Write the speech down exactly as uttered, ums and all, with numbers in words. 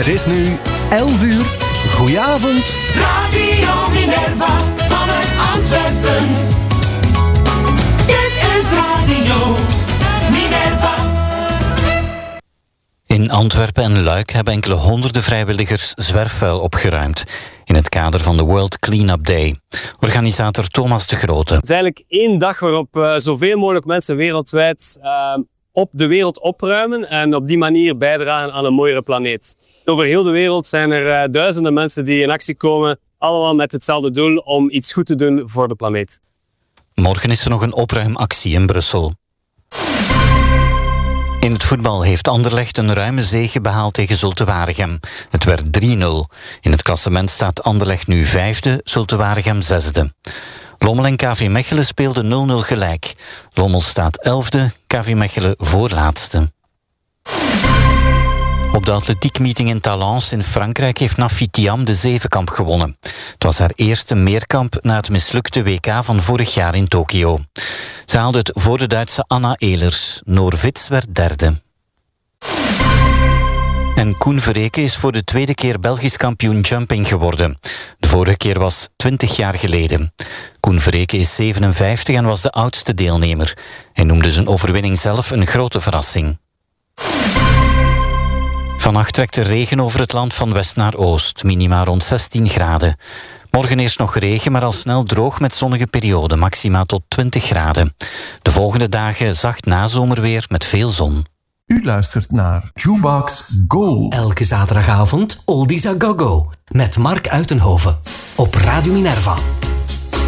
is nu elf uur. Goedenavond. Radio Minerva vanuit Antwerpen. Dit is Radio Minerva. In Antwerpen en Luik hebben enkele honderden vrijwilligers zwerfvuil opgeruimd in het kader van de World Cleanup Day. Organisator Thomas de Grote. Het is eigenlijk één dag waarop uh, zoveel mogelijk mensen wereldwijd uh, op de wereld opruimen en op die manier bijdragen aan een mooiere planeet. Over heel de wereld zijn er uh, duizenden mensen die in actie komen, allemaal met hetzelfde doel om iets goed te doen voor de planeet. Morgen is er nog een opruimactie in Brussel. In het voetbal heeft Anderlecht een ruime zege behaald tegen Zulte Waregem. Het werd drie nul. In het klassement staat Anderlecht nu vijfde, Zulte Waregem zesde. Lommel en K V Mechelen speelden nul nul gelijk. Lommel staat elfde, K V Mechelen voorlaatste. Op de atletiekmeeting in Talence in Frankrijk heeft Nafi Thiam de zevenkamp gewonnen. Het was haar eerste meerkamp na het mislukte W K van vorig jaar in Tokio. Ze haalde het voor de Duitse Anna Ehlers. Noor Wits werd derde. En Koen Verreke is voor de tweede keer Belgisch kampioen jumping geworden. De vorige keer was twintig jaar geleden. Koen Verreke is zevenenvijftig en was de oudste deelnemer. Hij noemde zijn overwinning zelf een grote verrassing. Vannacht trekt de regen over het land van west naar oost, minima rond zestien graden. Morgen eerst nog regen, maar al snel droog met zonnige perioden, maxima tot twintig graden. De volgende dagen zacht nazomerweer met veel zon. U luistert naar Jukebox Gold. Elke zaterdagavond Oldies a Go-Go met Mark Uitenhoven op Radio Minerva.